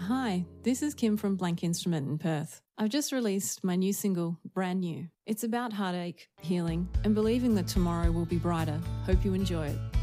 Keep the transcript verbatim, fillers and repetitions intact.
Hi, this is Kim from Blank Instrument in Perth. I've just released my new single, Brand New. It's about heartache, healing, and believing that tomorrow will be brighter. Hope you enjoy it.